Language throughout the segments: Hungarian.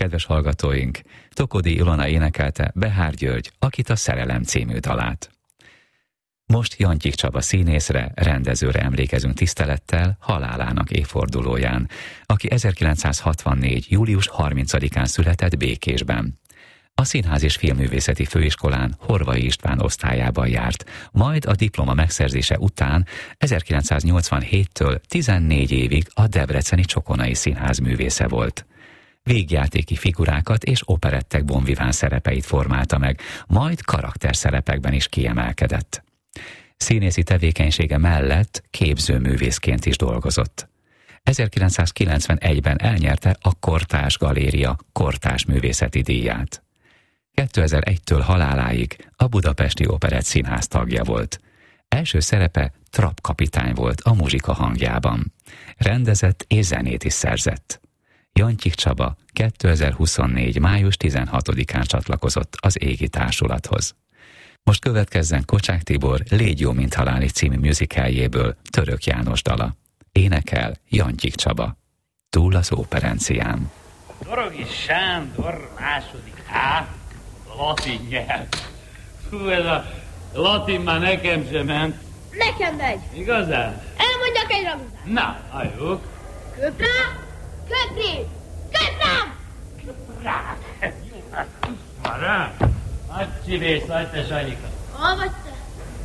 kedves hallgatóink! Tokodi Ilona énekelte Behár György, akit a Szerelem című dalát. Most Jantyik Csaba színészre, rendezőre emlékezünk tisztelettel halálának évfordulóján, aki 1964. július 30-án született Békésben. A Színház és Filmművészeti Főiskolán Horvai István osztályában járt, majd a diploma megszerzése után 1987-től 14 évig a Debreceni Csokonai Színház művésze volt. Vígjátéki figurákat és operettek bonviván szerepeit formálta meg, majd karakterszerepekben is kiemelkedett. Színészi tevékenysége mellett képzőművészként is dolgozott. 1991-ben elnyerte a Kortárs Galéria Kortárs művészeti díját. 2001-től haláláig a Budapesti Operett Színház tagja volt. Első szerepe trapkapitány volt a Muzsika hangjában. Rendezett és zenét is szerzett. Jantyik Csaba 2024. május 16-án csatlakozott az Égi Társulathoz. Most következzen Kocsák Tibor Légy jó, mint halálig című musicaljéből Török János dala. Énekel Jantyik Csaba. Túl az óperencián. Dorogi Sándor második A, latin nyelv. Hú, ez a latin már nekem sem ment. Nekem megy. Igazán? Elmondjak egy raguzát. Na, halljuk. Köp rá, köpni, köp rám! Köp rá. Jó, hát már rá. Nagy csibész, nagy te Sanyika. Hol vagy te?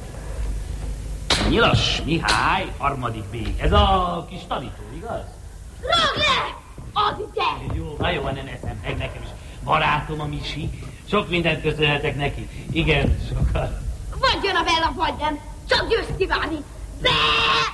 Nyilas Mihály, harmadik B. Ez a kis tanító, igaz? Ragd le! Adi te! Jó, na jó, nem eszem meg nekem is. Barátom a Misi. Sok mindent köszönhetek neki. Igen, sokat. Vagy jön a Bella, vagy nem. Csak győzt kívánni. Be!